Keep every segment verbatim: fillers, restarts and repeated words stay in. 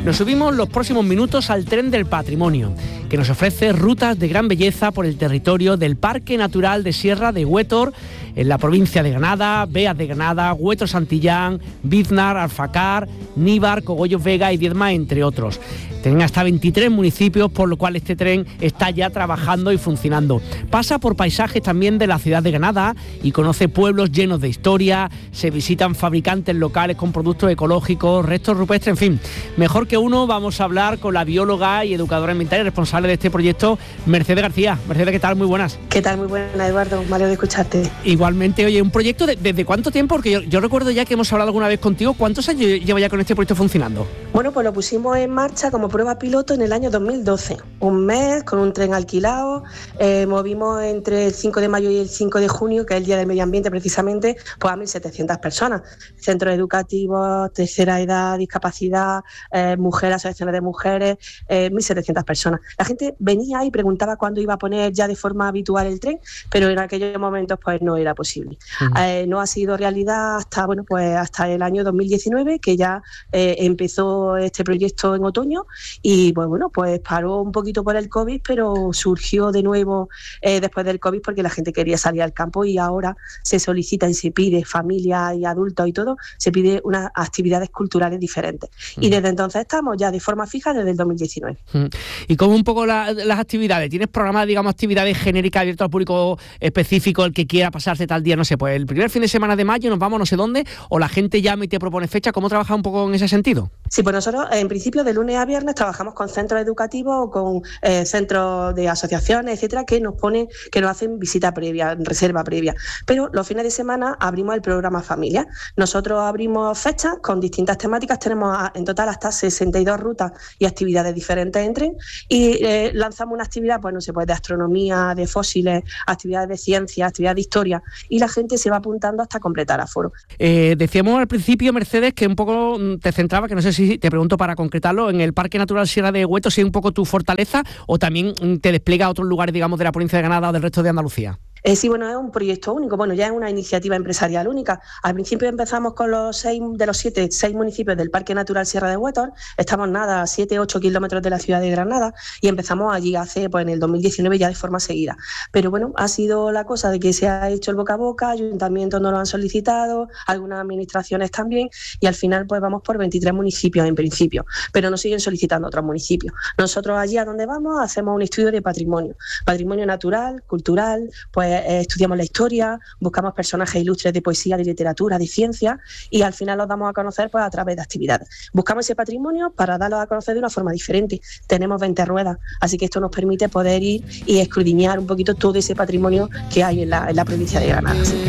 Nos subimos los próximos minutos al tren del patrimonio, que nos ofrece rutas de gran belleza por el territorio del Parque Natural de Sierra de Huétor, en la provincia de Granada, Beas de Granada, Huétor Santillán, Biznar, Alfacar, Níbar, Cogollos Vega y Diezma, entre otros. Tienen hasta veintitrés municipios, por lo cual este tren está ya trabajando y funcionando. Pasa por paisajes también de la ciudad de Granada y conoce pueblos llenos de historia, se visitan fabricantes locales con productos ecológicos, restos rupestres, en fin. Mejor que uno, vamos a hablar con la bióloga y educadora ambiental y responsable de este proyecto, Mercedes García. Mercedes, ¿qué tal? Muy buenas. ¿Qué tal? Muy buena, Eduardo. Me alegro de escucharte. Igualmente, oye, un proyecto de, ¿desde cuánto tiempo? Porque yo, yo recuerdo ya que hemos hablado alguna vez contigo. ¿Cuántos años lleva ya con este proyecto funcionando? Bueno, pues lo pusimos en marcha como prueba piloto en el año dos mil doce. Un mes con un tren alquilado, eh, movimos entre el cinco de mayo y el cinco de junio, que es el Día del Medio Ambiente precisamente, pues a mil setecientas personas. Centros educativos, tercera edad, discapacidad, eh, mujeres, asociaciones de mujeres, eh, mil setecientas personas. La gente venía y preguntaba cuándo iba a poner ya de forma habitual el tren, pero en aquellos momentos pues no era posible. Uh-huh. Eh, no ha sido realidad hasta, bueno, pues hasta el año dos mil diecinueve, que ya eh, empezó este proyecto en otoño y pues bueno, pues paró un poquito por el COVID, pero surgió de nuevo eh, después del COVID porque la gente quería salir al campo y ahora se solicita y se pide, familia y adultos y todo, se pide unas actividades culturales diferentes. Mm. Y desde entonces estamos ya de forma fija desde el dos mil diecinueve. Mm. ¿Y cómo un poco la, las actividades? ¿Tienes programadas, digamos, actividades genéricas abiertas al público específico, el que quiera pasarse tal día, no sé, pues el primer fin de semana de mayo nos vamos no sé dónde, o la gente llama y te propone fecha? ¿Cómo trabaja un poco en ese sentido? Sí, pues nosotros en principio de lunes a viernes trabajamos con centros educativos o con eh, centros de asociaciones, etcétera, que nos ponen, que nos hacen visita previa, reserva previa. Pero los fines de semana abrimos el programa Familia. Nosotros abrimos fechas con distintas temáticas, tenemos a, en total hasta sesenta y dos rutas y actividades diferentes en tren y eh, lanzamos una actividad, pues no sé, pues de astronomía, de fósiles, actividades de ciencia, actividades de historia y la gente se va apuntando hasta completar aforo. Eh, decíamos al principio, Mercedes, que un poco te centraba, que no sé si te pregunto para concretarlo, en el Parque Natural Sierra de Huétor, ¿si es un poco tu fortaleza o también te despliega a otros lugares, digamos, de la provincia de Granada o del resto de Andalucía? Eh, sí, bueno, es un proyecto único, bueno, ya es una iniciativa empresarial única. Al principio empezamos con los seis, de los siete, seis municipios del Parque Natural Sierra de Huétor, estamos nada, a siete, ocho kilómetros de la ciudad de Granada y empezamos allí hace, pues en el dos mil diecinueve ya de forma seguida. Pero bueno, ha sido la cosa de que se ha hecho el boca a boca, ayuntamientos nos lo han solicitado, algunas administraciones también y al final pues vamos por veintitrés municipios en principio, pero nos siguen solicitando otros municipios. Nosotros allí a donde vamos hacemos un estudio de patrimonio, patrimonio natural, cultural, pues Eh, estudiamos la historia, buscamos personajes ilustres de poesía, de literatura, de ciencia y al final los damos a conocer pues, a través de actividades. Buscamos ese patrimonio para darlos a conocer de una forma diferente. Tenemos veinte ruedas, así que esto nos permite poder ir y escudriñar un poquito todo ese patrimonio que hay en la, en la provincia de Granada. ¿Sí?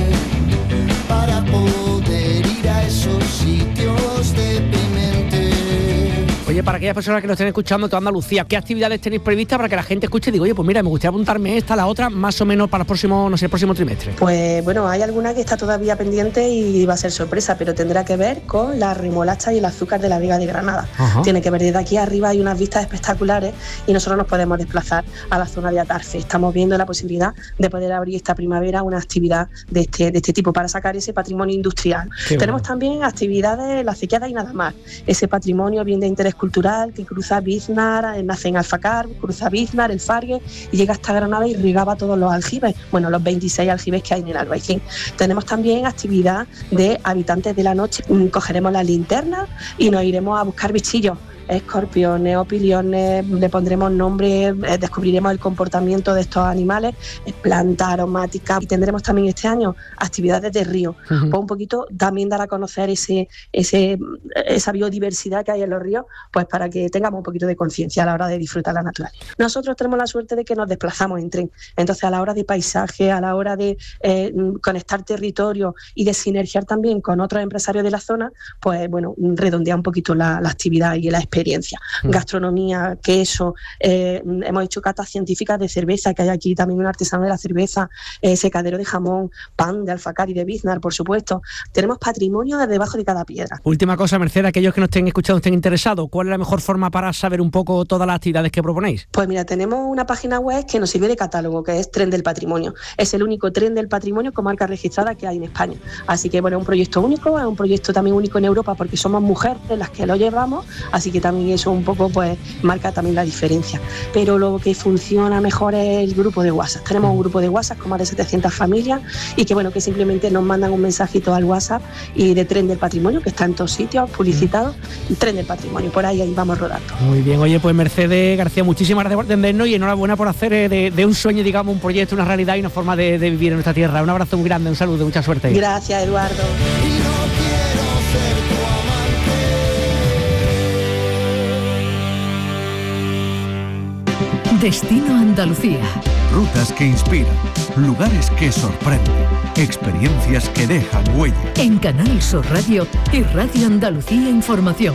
Para poder ir a esos sitios deprimente. Oye, para aquellas personas que nos estén escuchando toda Andalucía, ¿qué actividades tenéis previstas para que la gente escuche y diga, oye, pues mira, me gustaría apuntarme esta, la otra, más o menos para los próximos, no sé, el próximo trimestre? Pues bueno, hay alguna que está todavía pendiente y va a ser sorpresa, pero tendrá que ver con la remolacha y el azúcar de la Vega de Granada. Ajá. Tiene que ver, desde aquí arriba hay unas vistas espectaculares y nosotros nos podemos desplazar a la zona de Atarfe. Estamos viendo la posibilidad de poder abrir esta primavera una actividad de este, de este tipo para sacar ese patrimonio industrial. Qué Tenemos bueno. También actividades en la Cequeada y nada más, ese patrimonio bien de interés cultural que cruza Biznar, nace en Alfacar, cruza Biznar, el Fargue y llega hasta Granada y regaba todos los aljibes, bueno, los veintiséis aljibes que hay en el Albaicín. Tenemos también actividad de habitantes de la noche, cogeremos la linterna y nos iremos a buscar bichillos, escorpiones, opiliones, le pondremos nombre, eh, descubriremos el comportamiento de estos animales, eh, plantas aromáticas y tendremos también este año actividades de río, uh-huh. pues un poquito también dar a conocer ese, ese, esa biodiversidad que hay en los ríos, pues para que tengamos un poquito de conciencia a la hora de disfrutar la naturaleza. Nosotros tenemos la suerte de que nos desplazamos en tren, entonces a la hora de paisaje, a la hora de eh, conectar territorio y de sinergiar también con otros empresarios de la zona, pues bueno, redondea un poquito la, la actividad y la experiencia. Mm. Gastronomía, queso, eh, hemos hecho catas científicas de cerveza, que hay aquí también un artesano de la cerveza, eh, secadero de jamón, pan de Alfacar y de Biznar, por supuesto. Tenemos patrimonio de debajo de cada piedra. Última cosa, Mercedes, aquellos que nos estén escuchando, estén interesados, ¿cuál es la mejor forma para saber un poco todas las actividades que proponéis? Pues mira, tenemos una página web que nos sirve de catálogo, que es Tren del Patrimonio. Es el único tren del patrimonio con marca registrada que hay en España. Así que bueno, es un proyecto único, es un proyecto también único en Europa porque somos mujeres las que lo llevamos, así que también eso un poco pues marca también la diferencia. Pero lo que funciona mejor es el grupo de WhatsApp. Tenemos un grupo de WhatsApp con más de setecientas familias y que bueno, que simplemente nos mandan un mensajito al WhatsApp y de Tren del Patrimonio, que está en todos sitios publicitado, Tren del Patrimonio, por ahí, ahí vamos rodando. Muy bien, oye, pues Mercedes García, muchísimas gracias por atendernos y enhorabuena por hacer de, de un sueño, digamos, un proyecto, una realidad y una forma de, de vivir en nuestra tierra. Un abrazo muy grande, un saludo, mucha suerte. Gracias, Eduardo. Y no quiero ser tu amante. Destino Andalucía. Rutas que inspiran, lugares que sorprenden, experiencias que dejan huella. En Canal Sur Radio y Radio Andalucía Información.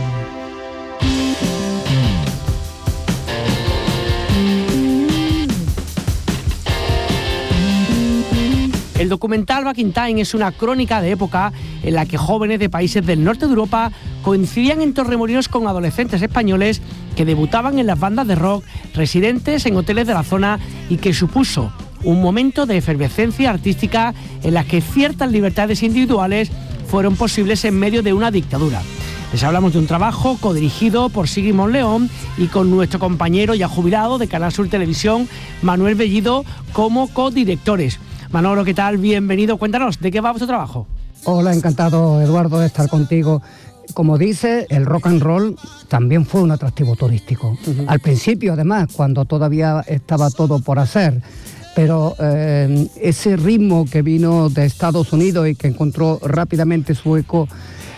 El documental Back in Time es una crónica de época en la que jóvenes de países del norte de Europa coincidían en Torremolinos con adolescentes españoles que debutaban en las bandas de rock, residentes en hoteles de la zona y que supuso un momento de efervescencia artística en la que ciertas libertades individuales fueron posibles en medio de una dictadura. Les hablamos de un trabajo codirigido por Sigrid Monleón y con nuestro compañero ya jubilado de Canal Sur Televisión, Manuel Bellido, como codirectores. Manolo, ¿qué tal? Bienvenido. Cuéntanos, ¿de qué va vuestro trabajo? Hola, encantado, Eduardo, de estar contigo. Como dice, el rock and roll también fue un atractivo turístico. Uh-huh. Al principio, además, cuando todavía estaba todo por hacer. Pero eh, ese ritmo que vino de Estados Unidos y que encontró rápidamente su eco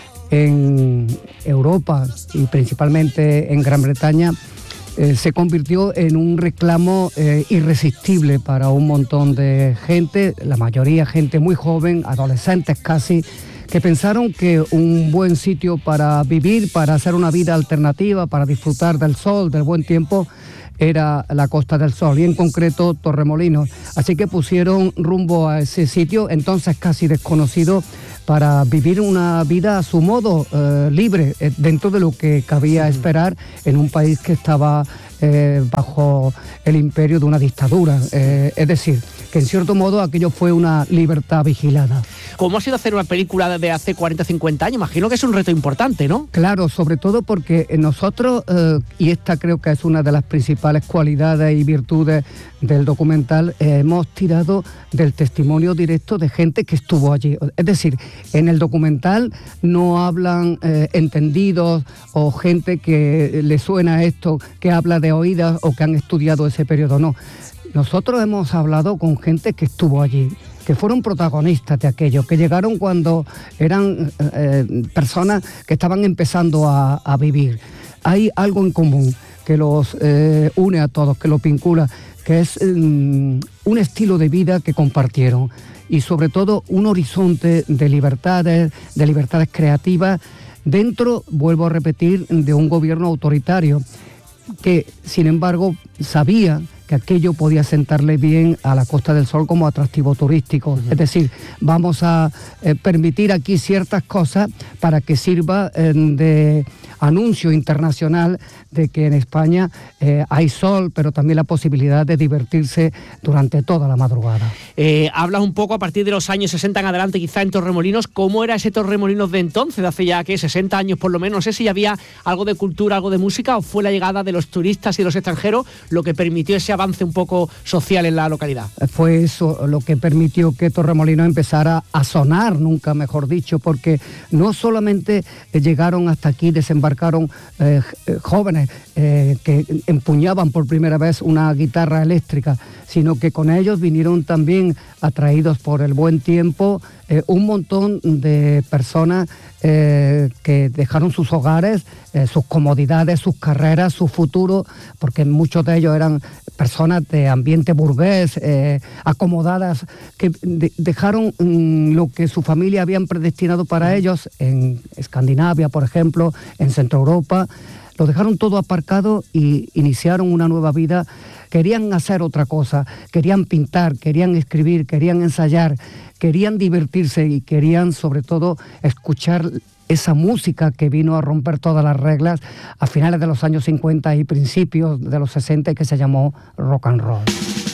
en Europa y principalmente en Gran Bretaña, Eh, se convirtió en un reclamo eh, irresistible para un montón de gente, la mayoría gente muy joven, adolescentes casi, que pensaron que un buen sitio para vivir, para hacer una vida alternativa, para disfrutar del sol, del buen tiempo, era la Costa del Sol y en concreto Torremolinos. Así que pusieron rumbo a ese sitio, entonces casi desconocido, para vivir una vida a su modo, eh, libre, eh, dentro de lo que cabía esperar en un país que estaba eh, bajo el imperio de una dictadura. Eh, es decir, que en cierto modo aquello fue una libertad vigilada. ¿Cómo ha sido hacer una película de hace cuarenta, cincuenta años? Imagino que es un reto importante, ¿no? Claro, sobre todo porque nosotros, eh, y esta creo que es una de las principales cualidades y virtudes del documental, eh, hemos tirado del testimonio directo de gente que estuvo allí. Es decir, en el documental no hablan eh, entendidos o gente que le suena esto, que habla de oídas o que han estudiado ese periodo, no. Nosotros hemos hablado con gente que estuvo allí, que fueron protagonistas de aquello, que llegaron cuando eran eh, personas que estaban empezando a, a vivir. Hay algo en común que los eh, une a todos, que los vincula, que es um, un estilo de vida que compartieron y sobre todo un horizonte de libertades, de libertades creativas, dentro, vuelvo a repetir, de un gobierno autoritario que, sin embargo, sabía que aquello podía sentarle bien a la Costa del Sol como atractivo turístico. Uh-huh. Es decir, vamos a eh, permitir aquí ciertas cosas para que sirva eh, de anuncio internacional de que en España eh, hay sol, pero también la posibilidad de divertirse durante toda la madrugada. Eh, hablas un poco a partir de los años sesenta en adelante, quizá en Torremolinos. ¿Cómo era ese Torremolinos de entonces, de hace ya que sesenta años por lo menos? No sé si había algo de cultura, algo de música, o fue la llegada de los turistas y los extranjeros lo que permitió ese avance un poco social en la localidad. Fue eso lo que permitió que Torremolinos empezara a sonar, nunca mejor dicho, porque no solamente llegaron hasta aquí, desembarcaron eh, jóvenes eh, que empuñaban por primera vez una guitarra eléctrica, sino que con ellos vinieron también, atraídos por el buen tiempo, eh, un montón de personas eh, que dejaron sus hogares, eh, sus comodidades, sus carreras, su futuro, porque muchos de ellos eran personas de ambiente burgués, eh, acomodadas, que de, dejaron mmm, lo que su familia habían predestinado para ellos en Escandinavia, por ejemplo, en Centro Europa. Lo dejaron todo aparcado y iniciaron una nueva vida. Querían hacer otra cosa, querían pintar, querían escribir, querían ensayar, querían divertirse y querían sobre todo escuchar esa música que vino a romper todas las reglas a finales de los años cincuenta y principios de los sesenta, que se llamó rock and roll.